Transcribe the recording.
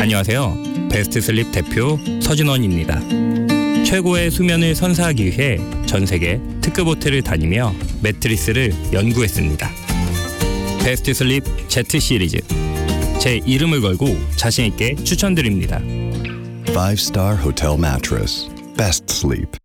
안녕하세요. 베스트 슬립 대표 서진원입니다. 최고의 수면을 선사하기 위해 전 세계 특급 호텔을 다니며 매트리스를 연구했습니다. 베스트 슬립 Z 시리즈, 제 이름을 걸고 자신 있게 추천드립니다. 5-star hotel mattress. Best sleep.